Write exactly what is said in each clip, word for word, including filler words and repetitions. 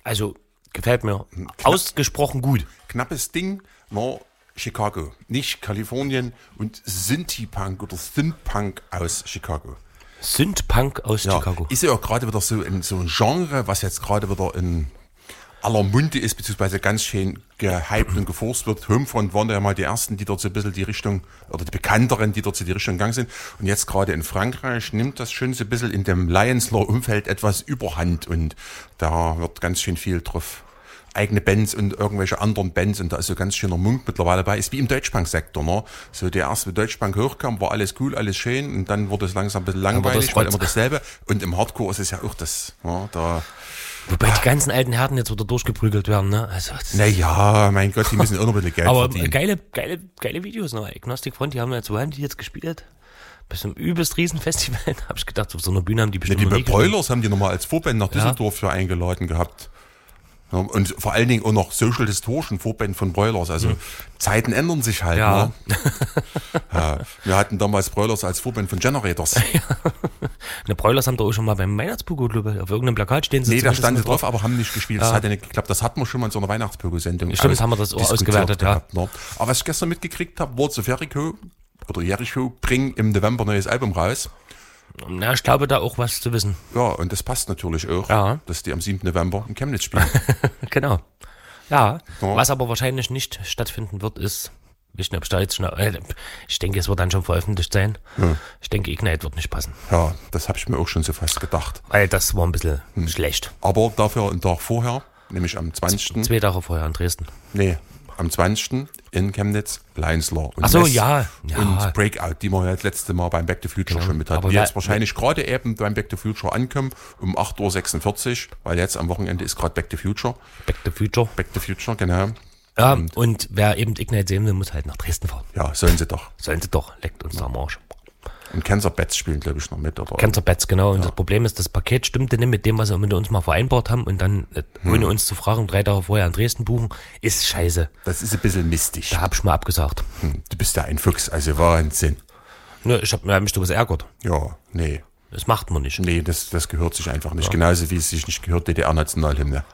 Also, gefällt mir Knapp, ausgesprochen gut. Knappes Ding, no, Chicago, nicht Kalifornien und Synthie-Punk oder Synth-Punk aus Chicago. Synth-Punk aus ja, Chicago. Ist ja auch gerade wieder so ein, so ein Genre, was jetzt gerade wieder in aller Munde ist, beziehungsweise ganz schön gehypt und geforst wird. Homefront waren ja mal die ersten, die dort so ein bisschen die Richtung, oder die bekannteren, die dort so die Richtung gegangen sind. Und jetzt gerade in Frankreich nimmt das schon so ein bisschen in dem Lions Law-Umfeld etwas Überhand und da wird ganz schön viel drauf. Eigene Bands und irgendwelche anderen Bands und da ist so ganz schöner Munk mittlerweile bei. Ist wie im Deutschpunk-Sektor, ne? So der erste, wie Deutschpunk hochkam, war alles cool, alles schön und dann wurde es langsam ein bisschen langweilig, weil immer dasselbe. Und im Hardcore ist es ja auch das, ne? Da Wobei die ganzen alten Herden jetzt wieder durchgeprügelt werden, ne? Also, naja, mein Gott, die müssen auch noch ein bisschen Geld aber verdienen. Aber geile, geile, geile Videos noch. Agnostic Front, die haben jetzt, wo haben die jetzt gespielt? Bei so einem übelst Riesenfestival. Da hab ich gedacht, auf so einer Bühne haben die bestimmt ja, die noch nie Broilers haben die nochmal als Vorband nach Düsseldorf ja. für eingeladen gehabt. Ja, und vor allen Dingen auch noch Social Distortion, Vorband von Broilers. Also hm. Zeiten ändern sich halt. Ja. Ne? Ja, wir hatten damals Broilers als Vorband von Generators. Ja. Ne, Broilers haben doch auch schon mal beim Weihnachtspogo, glaube ich, auf irgendeinem Plakat stehen sie. Nee, da stand sie drauf, aber haben nicht gespielt. Ja. Das hat ja nicht geklappt. Das hatten wir schon mal in so einer Weihnachtspogo-Sendung. Stimmt, aus, haben wir das auch ausgewertet, ja. Gehabt, ne? Aber was ich gestern mitgekriegt habe, Words of Jericho oder Jericho bringen im November ein neues Album raus. Na, ich glaube, da auch was zu wissen. Ja, und das passt natürlich auch, ja. dass die am siebten November in Chemnitz spielen. Genau. Ja. ja, was aber wahrscheinlich nicht stattfinden wird, ist, ich weiß nicht, ob ich da jetzt schon, äh, ich denke, es wird dann schon veröffentlicht sein. Ja. Ich denke, Ignite wird nicht passen. Ja, das habe ich mir auch schon so fast gedacht. Weil das war ein bisschen hm. schlecht. Aber dafür einen Tag vorher, nämlich am zwanzigsten Zwei Tage vorher in Dresden. Nee, am zwanzigsten in Chemnitz, Lions Law. Ach so, ja, ja. Und Breakout, die wir ja das letzte Mal beim Back to Future genau. schon mit hatten. Aber die jetzt wahrscheinlich gerade eben beim Back to Future ankommen, um acht Uhr sechsundvierzig, weil jetzt am Wochenende ist gerade Back to Future. Back to Future. Back to Future, genau. Ja, und, und wer eben Ignite sehen will, muss halt nach Dresden fahren. Ja, sollen sie doch. Sollen sie doch, leckt uns ja. am Arsch. Und Cancer Bats spielen, glaube ich, noch mit. Oder? Cancer Bats, genau. Und ja. das Problem ist, das Paket stimmte nicht mit dem, was wir mit uns mal vereinbart haben. Und dann, hm. ohne uns zu fragen, drei Tage vorher in Dresden buchen, ist scheiße. Das ist ein bisschen mistig. Da hab ich mal abgesagt. Hm. Du bist ja ein Fuchs, also Wahnsinn. Ne, ich hab, hab mich sowas ärgert. Ja, nee. Das macht man nicht. Nee, das, das gehört sich einfach nicht. Ja. Genauso wie es sich nicht gehört, D D R-Nationalhymne.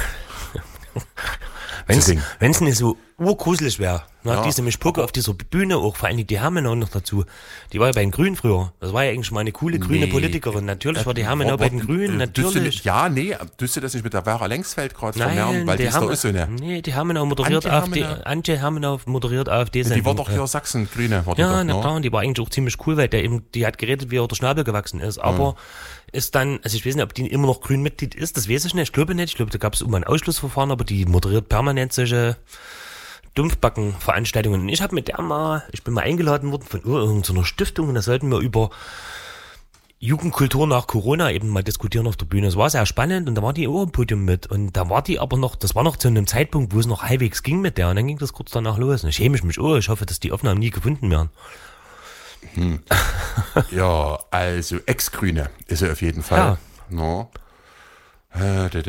Wenn es nicht so urgruselig wäre, ja. diese Mischpucke auf dieser Bühne, auch vor allem die Hermenau noch dazu, die war ja bei den Grünen früher, das war ja eigentlich mal eine coole grüne nee. Politikerin, natürlich war die Hermenau bei den Grünen, natürlich. Du, ja, nee, tust du das nicht mit der Vera Längsfeld gerade vermehren, weil die ist doch so eine... Nee, die Hermenau moderiert AfD, Antje Hermenau moderiert AfD. Ja, die war doch hier Sachsen-Grüne. War die ja, doch, na ne? klar, die war eigentlich auch ziemlich cool, weil der eben, die hat geredet, wie er der Schnabel gewachsen ist, aber... Mhm. Ist dann, also ich weiß nicht, ob die immer noch Grünmitglied ist, das weiß ich nicht, ich glaube nicht, ich glaube, da gab es immer ein Ausschlussverfahren, aber die moderiert permanent solche Dumpfbacken-Veranstaltungen. Und ich habe mit der mal, ich bin mal eingeladen worden von irgendeiner Stiftung und da sollten wir über Jugendkultur nach Corona eben mal diskutieren auf der Bühne. Es war sehr spannend und da war die auch am Podium mit und da war die aber noch, das war noch zu einem Zeitpunkt, wo es noch halbwegs ging mit der und dann ging das kurz danach los und ich schäme mich, oh, ich hoffe, dass die Aufnahmen nie gefunden werden. Hm. Ja, also Ex-Grüne ist er auf jeden Fall. Ja. No. Ja, und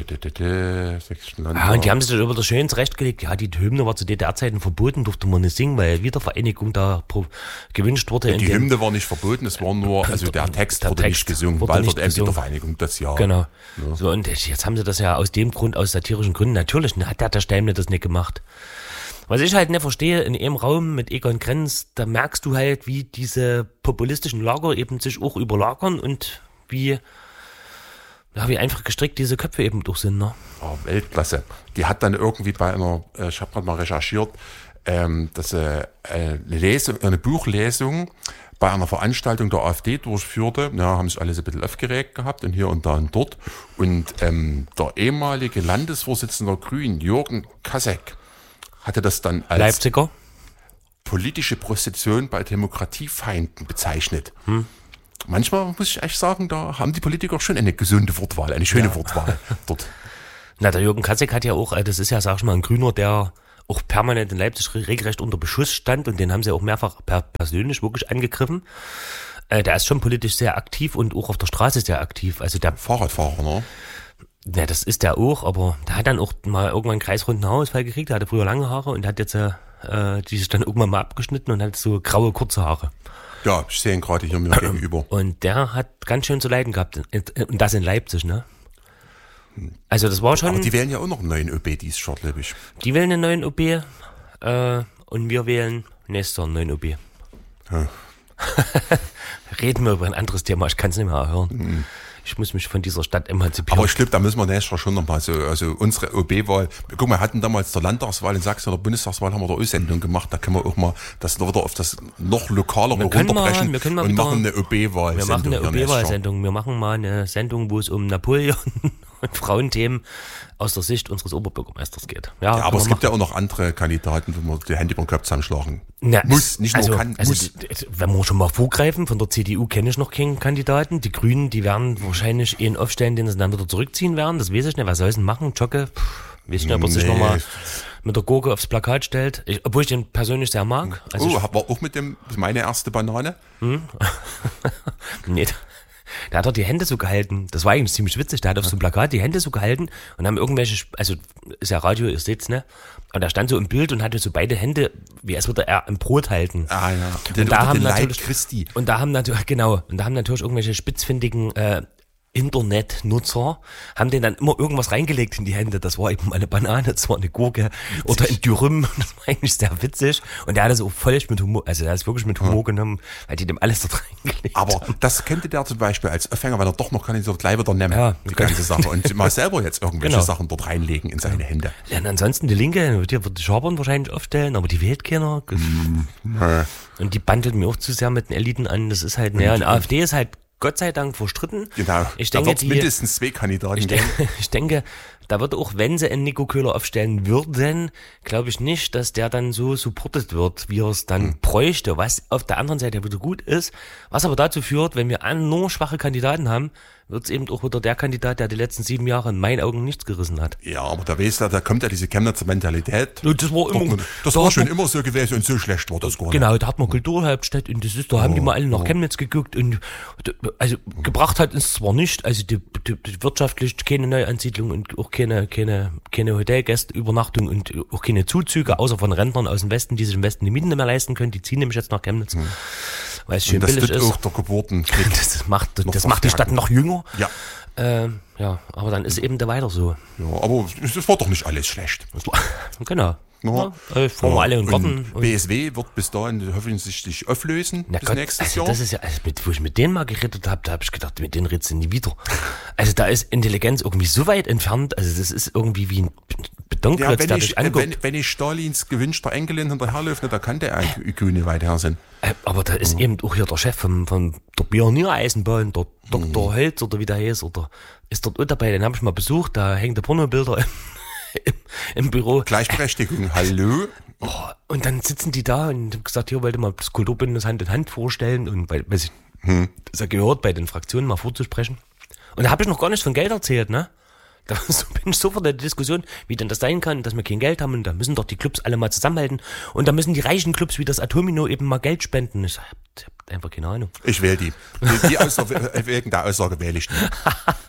die haben sich das über das schön zurechtgelegt. Ja, die Hymne war zu D D R-Zeiten verboten, durfte man nicht singen, weil Wiedervereinigung da pro, gewünscht wurde. Ja, die Hymne war nicht verboten, es war nur, also der Text der wurde Text nicht gesungen, wurde weil nicht wird eben Wiedervereinigung das Jahr. Genau. Ja. So, und jetzt haben sie das ja aus dem Grund, aus satirischen Gründen, natürlich hat der, der Steimle das nicht gemacht. Was ich halt nicht verstehe, in einem Raum mit Egon Krenz, da merkst du halt, wie diese populistischen Lager eben sich auch überlagern und wie, ja, wie einfach gestrickt diese Köpfe eben durch sind. Ne? Oh, Weltklasse. Die hat dann irgendwie bei einer, ich habe gerade mal recherchiert, ähm, dass äh, eine, Lesung, eine Buchlesung bei einer Veranstaltung der AfD durchführte. Ja, haben sich alle so ein bisschen aufgeregt gehabt und hier und da und dort. Und ähm, der ehemalige Landesvorsitzende der Grünen, Jürgen Kasek, hatte das dann als Leipziger politische Prostitution bei Demokratiefeinden bezeichnet. Hm. Manchmal muss ich echt sagen, da haben die Politiker schon eine gesunde Wortwahl, eine schöne ja. Wortwahl dort. Na, der Jürgen Kasek hat ja auch, das ist ja, sag ich mal, ein Grüner, der auch permanent in Leipzig regelrecht unter Beschuss stand und den haben sie auch mehrfach per persönlich wirklich angegriffen. Äh, der ist schon politisch sehr aktiv und auch auf der Straße sehr aktiv. Also der Fahrradfahrer, ne? Ja, das ist der auch, aber der hat dann auch mal irgendwann einen kreisrunden Haarausfall gekriegt. Der hatte früher lange Haare und hat jetzt äh, die sich dann irgendwann mal abgeschnitten und hat so graue, kurze Haare. Ja, ich sehe ihn gerade hier mir gegenüber. Und der hat ganz schön zu leiden gehabt. Und das in Leipzig, ne? Also das war schon... Aber die wählen ja auch noch einen neuen O B dieses Jahr, glaube ich. Die wählen einen neuen O B äh, und wir wählen nächstes Jahr einen neuen O B. Ja. Reden wir über ein anderes Thema, ich kann es nicht mehr hören. Mhm. Ich muss mich von dieser Stadt emanzipieren. Aber ich glaube, da müssen wir nächstes Jahr schon nochmal so, also unsere O B-Wahl, guck mal, wir hatten damals der Landtagswahl in Sachsen oder Bundestagswahl, haben wir da auch Sendung gemacht, da können wir auch mal das wieder auf das noch lokalere runterbrechen wir können mal und wieder, machen eine O B-Wahl. Wir machen eine O B-Wahl-Sendung, wir machen mal eine Sendung, wo es um Napoleon und Frauenthemen aus der Sicht unseres Oberbürgermeisters geht. Ja, ja aber es machen. gibt ja auch noch andere Kandidaten, wo man die Hände über den Kopf zusammenschlagen Na, muss, nicht also, nur kann, also, muss. Wenn wir schon mal vorgreifen, von der C D U kenne ich noch keinen Kandidaten. Die Grünen, die werden wahrscheinlich einen aufstellen, den sie dann wieder zurückziehen werden. Das weiß ich nicht. Was soll sie denn machen? Jocke? Weiß nicht, ob er sich Nee. nochmal mit der Gurke aufs Plakat stellt. Ich, obwohl ich den persönlich sehr mag. Also Oh, ich, war auch mit dem, meine erste Banane? nee, der hat doch die Hände so gehalten. Das war eigentlich ziemlich witzig. Der hat auf so einem Plakat die Hände so gehalten und haben irgendwelche, also ist ja Radio, ihr seht's, ne? Und er stand so im Bild und hatte so beide Hände, wie als würde er ein Brot halten. Ah ja, und, den, da haben den Leib natürlich, Christi. und da haben natürlich, genau, und da haben natürlich irgendwelche spitzfindigen äh, Internetnutzer haben den dann immer irgendwas reingelegt in die Hände. Das war eben eine Banane, das war eine Gurke witzig. Oder ein Dürüm. Das war eigentlich sehr witzig. Und der hat das auch völlig mit Humor, also der hat es wirklich mit Humor ja. genommen, weil die dem alles dort reingelegt Aber haben. das könnte der zum Beispiel als Aufhänger, weil er doch noch kann, so gleich wieder nehmen, Ja, die ganze Sache. Und mal selber jetzt irgendwelche genau. Sachen dort reinlegen in seine Hände. Ja, und ansonsten die Linke, die wird die Schabern wahrscheinlich aufstellen, aber die wählt keiner. Mm, und die bandelt mir auch zu sehr mit den Eliten an. Das ist halt, naja, und AfD ist halt Gott sei Dank verstritten. Genau. Ich da denke, wird die, mindestens zwei Kandidaten ich denke, ich denke, da wird auch, wenn sie einen Nico Köhler aufstellen würden, glaube ich nicht, dass der dann so supportet wird, wie er es dann hm. bräuchte, was auf der anderen Seite wieder gut ist, was aber dazu führt, wenn wir nur schwache Kandidaten haben, wird es eben auch wieder der Kandidat, der die letzten sieben Jahre in meinen Augen nichts gerissen hat. Ja, aber da weißt du, da kommt ja diese Chemnitzer Mentalität. Und das war immer, das da war schon man, immer so gewesen und so schlecht war das gar nicht. Genau, da hat man Kulturhauptstadt und das ist, da haben oh, die mal alle nach oh. Chemnitz geguckt und also gebracht hat es zwar nicht, also die, die, die wirtschaftlich keine Neuansiedlung und auch keine, keine, keine Hotelgästeübernachtung und auch keine Zuzüge, außer von Rentnern aus dem Westen, die sich im Westen die Mieten nicht mehr leisten können, die ziehen nämlich jetzt nach Chemnitz, hm. weil es schön das billig wird ist. Auch der Geburten das macht, das macht die Stadt noch jünger. Ja. Ähm, ja, aber dann ist eben da weiter so. Ja, aber das war doch nicht alles schlecht. Genau. Ja, ja, äh, fahren wir alle in Garten. Und B S W wird bis dahin hoffentlich sich auflösen. Na bis Gott, nächstes also Jahr. Das ist ja, also mit, wo ich mit denen mal geredet habe, da habe ich gedacht, mit denen redest du nie wieder. Also da ist Intelligenz irgendwie so weit entfernt, also das ist irgendwie wie ein Betonklotz, ja, wenn der ich, dich anguckt. Wenn, wenn ich Stalins gewünschter Enkelin hinterherlaufe, da kann der I Q nicht weit her sein. Äh, aber da ist ja. eben auch hier der Chef von, von der Pioniereisenbahn, der Doktor Mhm. Holz oder wie der heißt, oder ist dort auch dabei, den habe ich mal besucht, da hängen die Pornobilder im, im Büro. Gleichberechtigung, hallo? Oh, und dann sitzen die da und haben gesagt, hier wollte mal das Kulturbündnis Hand in Hand vorstellen und weil, weil ich hm. das ja gehört, bei den Fraktionen mal vorzusprechen. Und da habe ich noch gar nichts von Geld erzählt, ne? Da bin ich sofort in der Diskussion, wie denn das sein kann, dass wir kein Geld haben und da müssen doch die Clubs alle mal zusammenhalten und da müssen die reichen Clubs wie das Atomino eben mal Geld spenden. Ich hab, hab einfach keine Ahnung. Ich wähle die. Die, die Aussage, wegen der Aussage wähle ich nicht.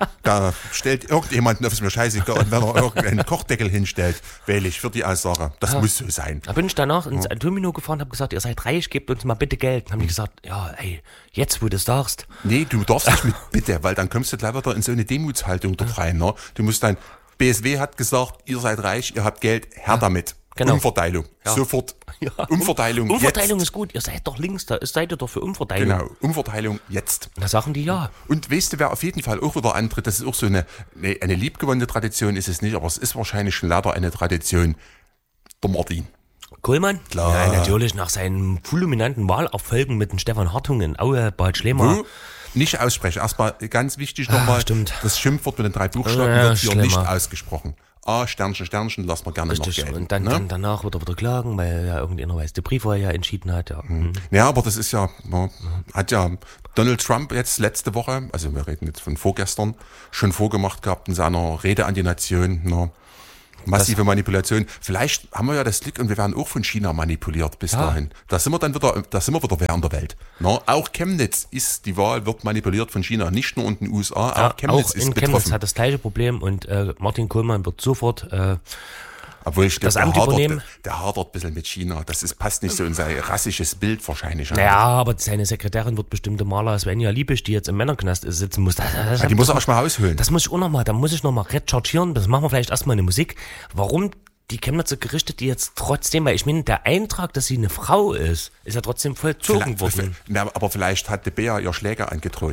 Da stellt irgendjemand, das ist mir scheißegal, und wenn er irgendeinen Kochdeckel hinstellt, wähle ich für die Aussage. Das ja. muss so sein. Da bin ich danach ins ja. Atomino gefahren, habe gesagt, ihr seid reich, gebt uns mal bitte Geld. Dann haben die gesagt, ja, ey, jetzt wo du es sagst. Nee, du darfst nicht mit bitte, weil dann kommst du gleich wieder in so eine Demutshaltung dort rein. Ne? Du musst dann, B S W hat gesagt, ihr seid reich, ihr habt Geld, her ja. damit. Genau. Umverteilung. Ja. Sofort. Ja. Umverteilung. Umverteilung jetzt. ist gut. Ihr seid doch links, da seid ihr doch für Umverteilung. Genau. Umverteilung jetzt. Da sagen die ja. Und weißt du, wer auf jeden Fall auch wieder antritt, das ist auch so eine, eine, eine liebgewonnene Tradition, ist es nicht, aber es ist wahrscheinlich schon leider eine Tradition. Der Martin. Kohlmann? Klar. Ja, natürlich nach seinen fulminanten Wahlerfolgen mit dem Stefan Hartung in Aue, Bad Schlema. Wo? Nicht aussprechen. Erstmal ganz wichtig nochmal, das Schimpfwort mit den drei Buchstaben ja, wird hier schlimmer. nicht ausgesprochen. A, Sternchen, Sternchen, lassen wir gerne Richtig. noch gelten. Und dann, ne? dann danach wird er wieder klagen, weil ja irgendeiner weiß, der Brief, wo er ja entschieden hat. Ja. Mhm. ja, aber das ist ja, ja, hat ja Donald Trump jetzt letzte Woche, also wir reden jetzt von vorgestern, schon vorgemacht gehabt in seiner Rede an die Nation. Ne? Massive das, Manipulation. Vielleicht haben wir ja das Glück und wir werden auch von China manipuliert bis ja. dahin. Da sind wir dann wieder, da sind wir wieder während der Welt. Na, auch Chemnitz ist, die Wahl wird manipuliert von China, nicht nur in den U S A, ja, auch Chemnitz auch ist in betroffen. Chemnitz hat das gleiche Problem und äh, Martin Kohlmann wird sofort äh, Obwohl ich das glaub, Amt der hadert, übernehmen. der hadert ein bisschen mit China. Das ist, passt nicht so in sein rassisches Bild wahrscheinlich. Naja, aber seine Sekretärin wird bestimmt Maler Svenja Liebisch, die jetzt im Männerknast sitzen muss. Das, das, ja, die muss er erst mal aushöhlen. Das muss ich auch noch mal, da muss ich noch mal rechargieren. Das machen wir vielleicht erstmal eine Musik. Warum die Chemnitzer Gerichte, die jetzt trotzdem, weil ich meine, der Eintrag, dass sie eine Frau ist, ist ja trotzdem vollzogen worden. Na, aber vielleicht hat die Bea ihr Schläger angedroht.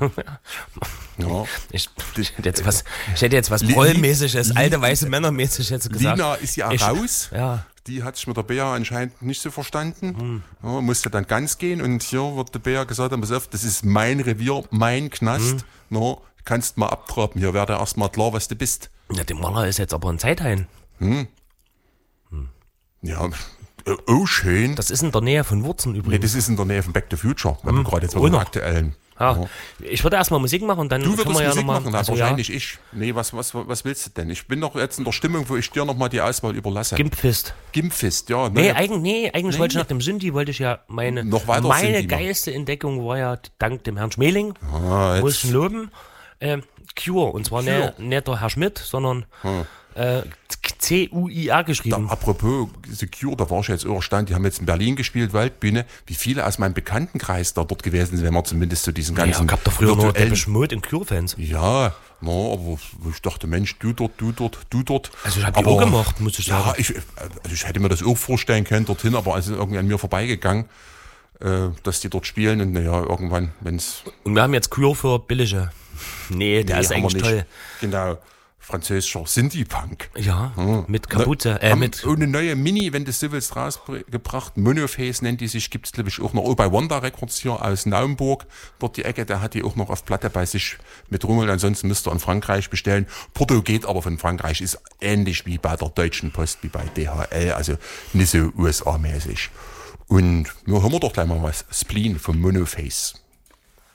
ja. ich, ich, hätte jetzt was, ich hätte jetzt was Prollmäßiges, alte weiße Männermäßig jetzt gesagt. Lina ist ja ich, raus. Ja. Die hat sich mit der Bea anscheinend nicht so verstanden. Hm. Ja, musste dann ganz gehen und hier wird der Bea gesagt, pass auf, das ist mein Revier, mein Knast. Hm. No, kannst mal abtraben, hier werde erst mal klar, was du bist. Ja, der Maler ist jetzt aber ein Zeithain. Hm. Hm. Ja, oh schön. Das ist in der Nähe von Wurzen übrigens. Nee, das ist in der Nähe von Back to the Future, weil hm. wir gerade jetzt mit dem aktuellen. Ja. Ja. Ich würde erstmal Musik machen und dann du können wir ja Musik noch mal, machen, also wahrscheinlich ja. ich. Nee, was, was, was willst du denn? Ich bin doch jetzt in der Stimmung, wo ich dir nochmal die Auswahl überlasse. Gimpfist. Gimpfist, ja. Ne? Nee, eigentlich, nee, eigentlich nee. wollte ich nach dem Sündi, wollte ich ja meine, noch weiter meine Sündi geilste Entdeckung war ja dank dem Herrn Schmeling, ah, muss ich loben, äh, Cure. Und zwar nicht, nicht der Herr Schmidt, sondern hm. äh, C U I A geschrieben. Da, apropos The Cure, da war ich jetzt überstand, die haben jetzt in Berlin gespielt, Waldbühne, wie viele aus meinem Bekanntenkreis da dort gewesen sind, wenn man zumindest so diesen ganzen... Ja, gab doch früher nur Depeche Mode und Cure-Fans. Ja, no, aber ich dachte, Mensch, du dort, du dort, du dort. Also ich hab die auch gemacht, muss ich sagen. Ja, ich, also ich hätte mir das auch vorstellen können dorthin, aber es ist irgendwie an mir vorbeigegangen, äh, dass die dort spielen und naja, irgendwann, wenn's... Und wir haben jetzt Cure für billige. Nee, der nee, ist eigentlich toll. Genau. Französischer Sinti-Punk. Ja, hm. mit Kapuze. Äh, mit eine neue Mini, wenn du so willst, rausgebracht. Monoface nennt die sich, gibt's glaube ich auch noch. Oh, bei Wanda Records hier aus Naumburg, dort die Ecke, der hat die auch noch auf Platte bei sich mit rum. Und ansonsten müsst ihr in Frankreich bestellen. Porto geht aber von Frankreich, ist ähnlich wie bei der Deutschen Post, wie bei D H L, also nicht so U S A-mäßig. Und ja, hören wir doch gleich mal was. Spleen vom Monoface.